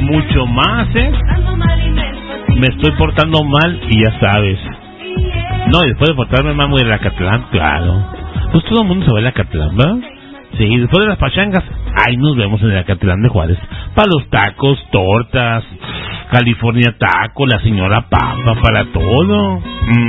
mucho más, me estoy portando mal y ya sabes. No, y después de portarme mal voy a ir a Acatlán, claro. Pues todo el mundo se va a Acatlán, ¿verdad? Sí, después de las pachangas, ahí nos vemos en el Acatlán de Juárez. Para los tacos, tortas, California Taco, la señora Papa, para todo.